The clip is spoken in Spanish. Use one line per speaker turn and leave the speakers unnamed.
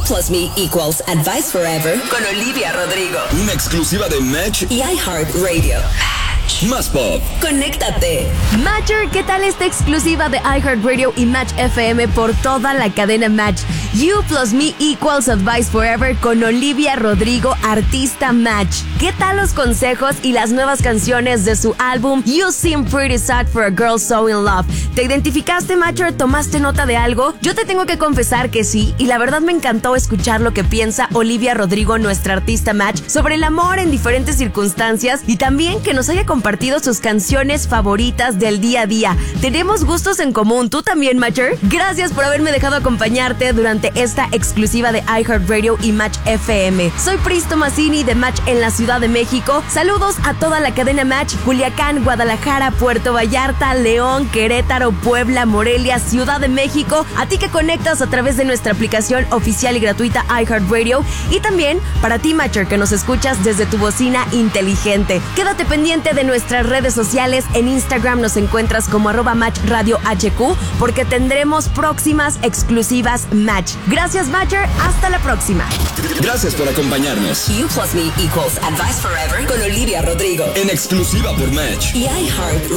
plus me equals advice forever con Olivia Rodrigo.
Una exclusiva de Match
y iHeartRadio.
Más pop.
Conéctate.
Matcher, ¿qué tal esta exclusiva de iHeartRadio y Match FM por toda la cadena Match? You plus me equals advice forever con Olivia Rodrigo, artista Match. ¿Qué tal los consejos y las nuevas canciones de su álbum You Seem Pretty Sad for a Girl So In Love? ¿Te identificaste, Matcher? ¿Tomaste nota de algo? Yo te tengo que confesar que sí, y la verdad me encantó escuchar lo que piensa Olivia Rodrigo, nuestra artista Match, sobre el amor en diferentes circunstancias y también que nos haya compartido sus canciones favoritas del día a día. Tenemos gustos en común, ¿tú también, Matcher? Gracias por haberme dejado acompañarte durante esta exclusiva de iHeartRadio y Match FM. Soy Pris Tomasini de Match en la Ciudad de México. Saludos a toda la cadena Match: Culiacán, Guadalajara, Puerto Vallarta, León, Querétaro, Puebla, Morelia, Ciudad de México. A ti que conectas a través de nuestra aplicación oficial y gratuita iHeartRadio, y también para ti, Matcher, que nos escuchas desde tu bocina inteligente. Quédate pendiente de nuestras redes sociales. En Instagram nos encuentras como @MatchRadioHQ, porque tendremos próximas exclusivas Match. Gracias, Matcher. Hasta la próxima.
Gracias por acompañarnos.
You plus me equals advice forever con Olivia Rodrigo.
En exclusiva por Match
y iHeart